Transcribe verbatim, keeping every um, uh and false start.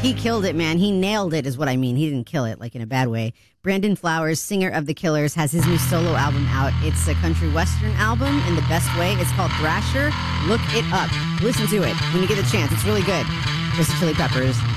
He killed it, man. He nailed it is what I mean. He didn't kill it, like in a bad way. Brandon Flowers, singer of The Killers, has his new solo album out. It's a country western album in the best way. It's called Thrasher. Look it up. Listen to it when you get a chance. It's really good. There's the Chili Peppers.